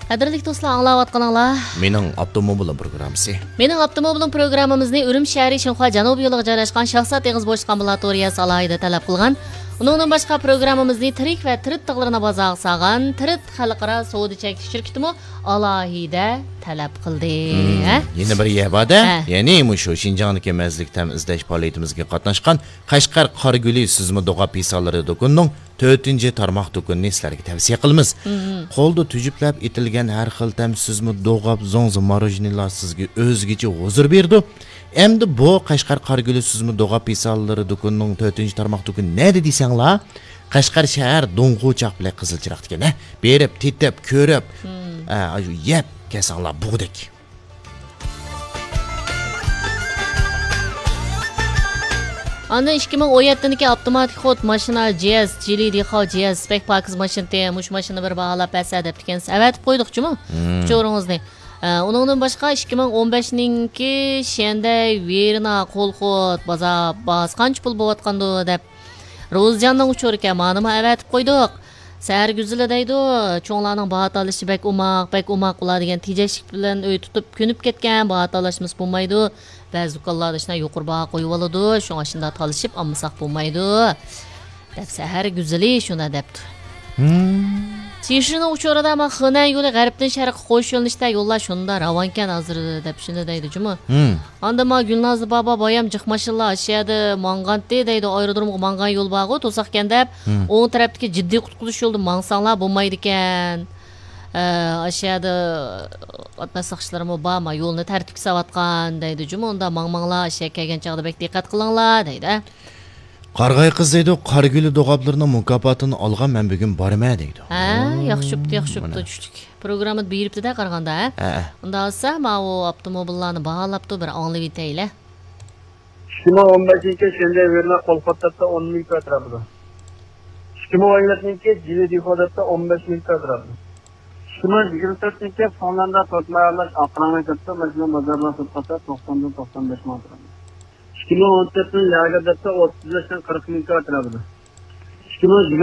Qadrli do'stlar, anglayotganinglar. Mening avtomobilim programmasi. Mening avtomobilim programmamizni Urum shahri Shinxua janubiy yo'liga joylashgan shaxsat eg'iz bo'shliq ambulatoriyasi alohida talab qilgan. Uningdan boshqa programmamizni tirik va tirit tig'larini bozog' sag'an tirit xalqaro savdo chekish shirkatimi alohida talab qildi. Yana bir yabada, ya'ni shu Shinjongdagi mazlik tam izlash faoliyatimizga qatnashgan Qashqar Qorguli Suzma Do'g'a pisalari do'konning 4-tarmoq do'konini sizlarga tavsiya qilamiz. Qo'lda tujuplab etilgan har xil tam suzma do'g'ab zonzi marojnilar sizga o'zgacha huzur berdi. Endi bu Qashqar Qorguli Suzma Do'g'a pisalari do'konining 4-tarmoq do'koni nima desanglar? Qashqar shahar Do'ng'uchoq bilan Qizilchiroqdagi berib, tetib, ko'rib, yeb kesanglar bug'dek. Anda 2017-dagi avtomatik xod mashina GS Jili Dixo GS Spec Parks mashinasi mush mashina bir baholab pasa deb ekan. Avatib qo'ydiqchimi? Cho'ringizni. Uningdan boshqa 2015-ningki shenda Verna Qo'lxod baz qancha pul bo'layotgandi deb Ro'zjanning uchur ekan, menimi avatib qo'ydiq. Səhər güzülə deydi, çoğlarının bahat alışı bək umaq bo'ladigan tejashlik bilan öy tutib könüb ketgan bahat alışımız bo'lmaydi. Bəzi dukanlarda ishna yuqur baha qo'yib oladi, shunga shunda talishib almasaq bo'lmaydi. Deb səhər güzüli shuna debdi. Chishini uchorada men Xenan yo'li g'arbdan sharqqa qo'sh yo'nalishda yo'llar shunda ravonkan hozir deb shunda deydi jumi. Anda men Gulnoz baba boyam jiqmashilla ashiyada mang'anti deydi, aerodromga mang'an yo'l bag'i to'saqkan deb o'ng tarafdagi jiddiy qutquzish yo'lda mangsanlar bo'lmaydi ekan. Ashiyada atma saqchilarimi bormi yo'lni tartibga savatgan deydi jumi. Unda mangmanglar ashiya kelgan chaqda bek diqqat qilinglar deydi. Qarg'ay qiz deydi, Qorguli do'g'ablarining mukofotini olgan men bugun borman deydi. Yaxshi tushdik. Programma beribdi-da qaraganda, Unda olsa, men u avtomobillarni baholabdi, bir anglab etaylar. 2015-ga shunday Verna Qo'lxotda 10 ming atrofida. 2014-ga Jili Dixodatda 15 ming atrofida. 2024-ga Sonlanda Totmayarlash Aqramakatda mashina bozorlar sotqanda 90-95 ming atrofida. 2014-ning Yagadatda 35-dan 40 ming atrofida.